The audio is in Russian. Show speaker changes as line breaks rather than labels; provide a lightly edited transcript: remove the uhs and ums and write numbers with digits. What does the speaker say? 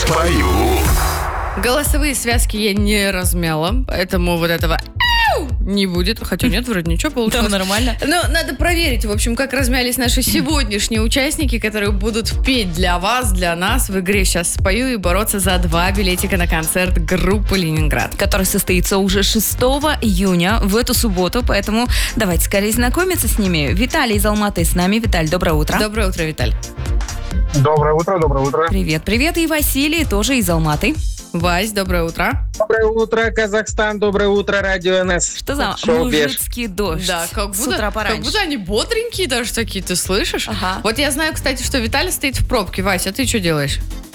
Спою.
Голосовые связки я не размяла, поэтому вот этого не будет. Хотя нет, вроде ничего получилось.
Там нормально.
Но надо проверить, в общем, как размялись наши сегодняшние участники, которые будут петь для вас, для нас в игре «Сейчас спою» и бороться за 2 билетика на концерт группы «Ленинград».
Который состоится уже 6 июня в эту субботу, поэтому давайте скорее знакомиться с ними. Виталий из Алматы с нами. Виталь, доброе утро.
Доброе утро, Виталь.
Доброе утро, доброе утро.
Привет, привет. И Василий тоже из Алматы.
Вась, доброе утро.
Доброе утро, Казахстан, доброе утро, Радио НС.
Что за
Шоу «Беж».
мужицкий дождь?
Да, как
с утра
как
пораньше.
будто они бодренькие даже такие, ты слышишь?
Ага.
Вот я знаю, кстати, что Виталий стоит в пробке. Вася, а ты что делаешь?